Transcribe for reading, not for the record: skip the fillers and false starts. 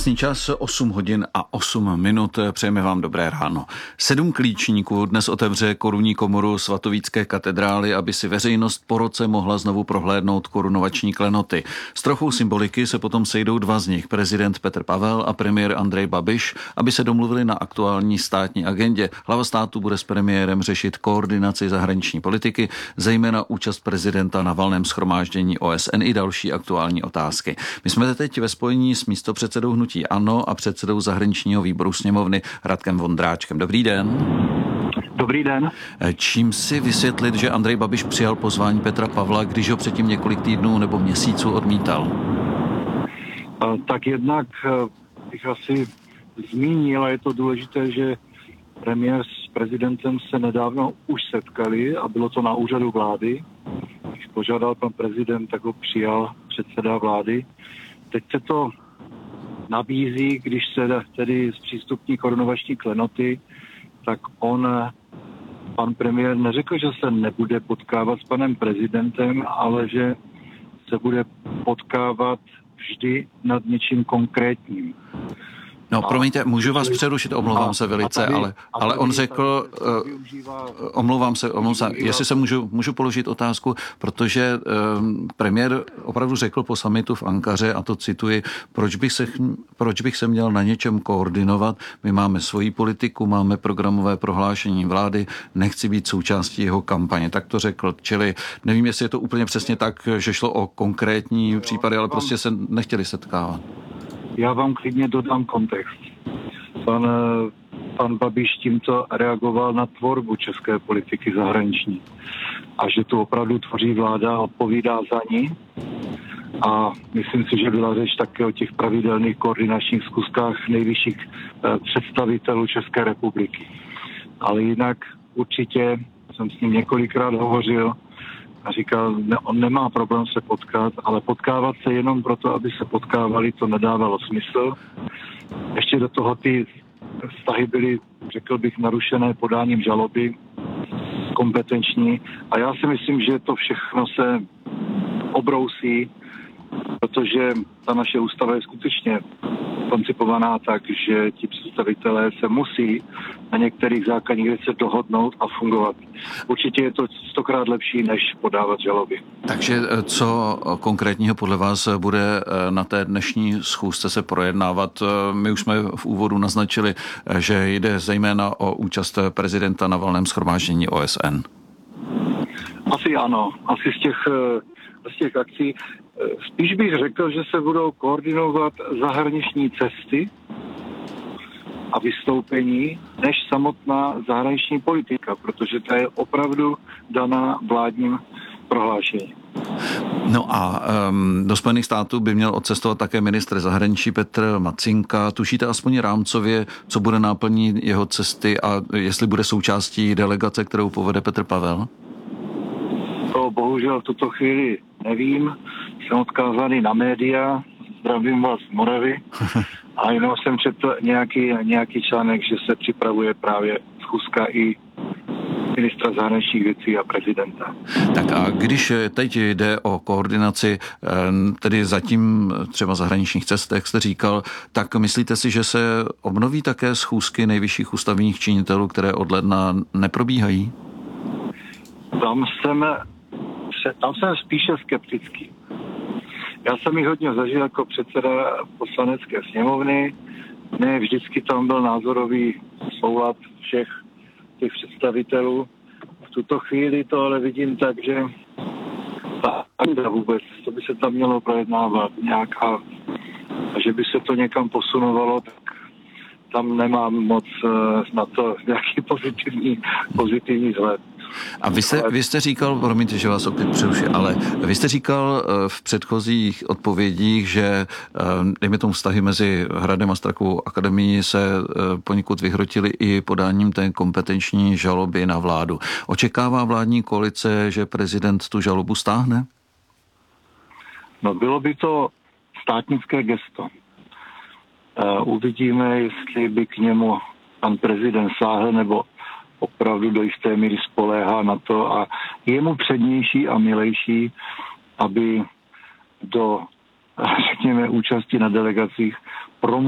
Přesný čas 8 hodin a 8 minut. Přejeme vám dobré ráno. 7 klíčníků dnes otevře korunní komoru svatovícké katedrály, aby si veřejnost po roce mohla znovu prohlédnout korunovační klenoty. S trochou symboliky se potom sejdou dva z nich, prezident Petr Pavel a premiér Andrej Babiš, aby se domluvili na aktuální státní agendě. Hlava státu bude s premiérem řešit koordinaci zahraniční politiky, zejména účast prezidenta na valném shromáždění OSN i další aktuální otázky. My jsme teď ve spojení s místopředsedou hnutí ANO a předsedou zahraničního výboru sněmovny Radkem Vondráčkem. Dobrý den. Dobrý den. Čím si vysvětlit, že Andrej Babiš přijal pozvání Petra Pavla, když ho předtím několik týdnů nebo měsíců odmítal? Tak jednak bych asi zmínil, a je to důležité, že premiér s prezidentem se nedávno už setkali a bylo to na úřadu vlády. Když požádal pan prezident, tak ho přijal předseda vlády. Teď se to nabízí, když se tedy zpřístupní korunovační klenoty, tak pan premiér neřekl, že se nebude potkávat s panem prezidentem, ale že se bude potkávat vždy nad něčím konkrétním. No, promiňte, můžu vás přerušit, omlouvám se velice, ale on řekl, omlouvám se, jestli se můžu položit otázku, protože premiér opravdu řekl po summitu v Ankaře, a to cituji, proč bych se měl na něčem koordinovat, my máme svoji politiku, máme programové prohlášení vlády, nechci být součástí jeho kampaně, tak to řekl, čili nevím, jestli je to úplně přesně tak, že šlo o konkrétní případy, ale prostě se nechtěli setkávat. Já vám klidně dodám kontext. Pan Babiš tímto reagoval na tvorbu české politiky zahraniční. A že tu opravdu tvoří vláda a odpovídá za ní. A myslím si, že byla řeč také o těch pravidelných koordinačních schůzkách nejvyšších představitelů České republiky. Ale jinak určitě jsem s ním několikrát hovořil a říkal, on nemá problém se potkat, ale potkávat se jenom proto, aby se potkávali, to nedávalo smysl. Ještě do toho ty vztahy byly, řekl bych, narušené podáním žaloby, kompetenční. A já si myslím, že to všechno se obrousí, protože ta naše ústava je skutečně koncipovaná tak, že ti představitelé se musí na některých základních věcech dohodnout a fungovat. Určitě je to 100krát lepší, než podávat žaloby. Takže co konkrétního podle vás bude na té dnešní schůzce se projednávat? My už jsme v úvodu naznačili, že jde zejména o účast prezidenta na valném shromáždění OSN. Asi ano. Asi z těch akcí. Spíš bych řekl, že se budou koordinovat zahraniční cesty a vystoupení, než samotná zahraniční politika, protože ta je opravdu daná vládním prohlášením. No a do Spojených států by měl odcestovat také ministr zahraničí Petr Macinka. Tušíte aspoň rámcově, co bude náplní jeho cesty a jestli bude součástí delegace, kterou povede Petr Pavel? To bohužel v tuto chvíli nevím. Jsem odkázaný na média, zdravím vás z Moravy a jenom jsem četl nějaký článek, že se připravuje právě schůzka i ministra zahraničních věcí a prezidenta. Tak a když teď jde o koordinaci, tedy zatím třeba zahraničních cest, jak jste říkal, tak myslíte si, že se obnoví také schůzky nejvyšších ústavních činitelů, které od ledna neprobíhají? Tam jsem spíše skeptický. Já jsem ji hodně zažil jako předseda poslanecké sněmovny. Ne vždycky tam byl názorový soulad všech těch představitelů. V tuto chvíli to ale vidím tak, že ta agenda vůbec, to by se tam mělo projednávat nějaká, a že by se to někam posunovalo, tak tam nemám moc na to nějaký pozitivní vzhled. A vy jste říkal, promiňte, že vás opět přeruším, ale vy jste říkal v předchozích odpovědích, že dejme tomu vztahy mezi Hradem a Strakovou akademií se poněkud vyhrotily i podáním té kompetenční žaloby na vládu. Očekává vládní koalice, že prezident tu žalobu stáhne? No, bylo by to státnické gesto. Uvidíme, jestli by k němu pan prezident sáhl, nebo opravdu do jisté míry spoléhá na to a je mu přednější a milejší, aby do, řekněme, účasti na delegacích